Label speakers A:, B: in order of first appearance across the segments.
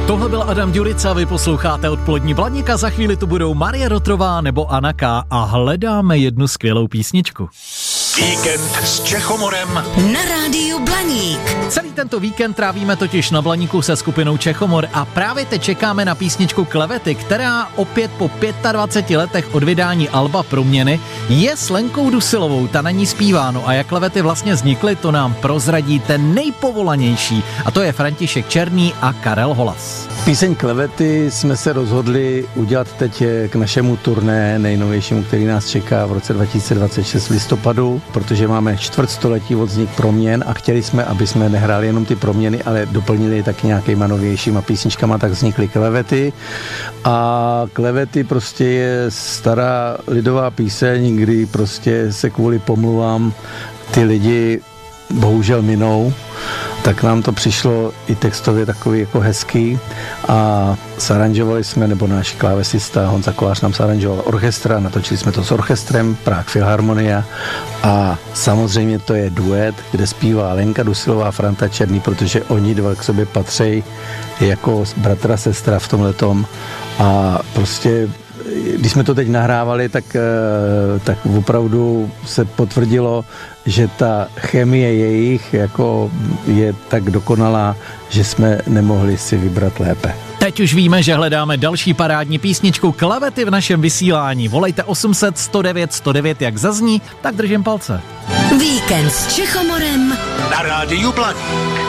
A: Tohle byl Adam Ďurica, vy posloucháte Odpolední Blaníka, za chvíli tu budou Marie Rotrová nebo Anna K. a hledáme jednu skvělou písničku.
B: Víkend s Čechomorem
C: na rádiu Blaník.
A: Celý tento víkend trávíme totiž na Blaníku se skupinou Čechomor a právě teď čekáme na písničku Klevety, která opět po 25 letech od vydání alba Proměny je s Lenkou Dusilovou, ta na ní zpívá. No a jak Klevety vlastně vznikly, to nám prozradí ten nejpovolanější, a to je František Černý a Karel Holas.
D: Píseň Klevety jsme se rozhodli udělat teď k našemu turné nejnovějšímu, který nás čeká v roce 2026 v listopadu, protože máme čtvrtstoletí od vznik proměn a chtěli jsme, aby jsme nehráli jenom ty proměny, ale doplnili tak nějakýma novějšíma písničkama, tak vznikly Klevety. A Klevety prostě je stará lidová píseň, kdy prostě se kvůli pomluvám ty lidi bohužel minou, tak nám to přišlo i textově takový jako hezký a zaranžovali jsme, nebo náš klávesista Honza Kolář nám zaranžoval orchestra, natočili jsme to s orchestrem Prague Philharmonia a samozřejmě to je duet, kde zpívá Lenka Dusilová a Franta Černý, protože oni dva k sobě patří jako bratr a sestra v tomhletom a prostě když jsme to teď nahrávali, tak opravdu se potvrdilo, že ta chemie jejich jako je tak dokonalá, že jsme nemohli si vybrat lépe.
A: Teď už víme, že hledáme další parádní písničku Klevety v našem vysílání. Volejte 800 109 109, jak zazní, tak držím palce.
C: Víkend s Čechomorem
B: na rádiu Blaník.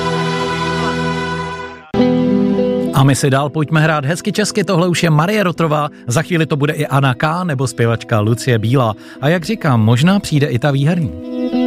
A: A my si dál pojďme hrát hezky česky, tohle už je Marie Rotrová, za chvíli to bude i Anna K. nebo zpěvačka Lucie Bílá. A jak říkám, možná přijde i ta výherní.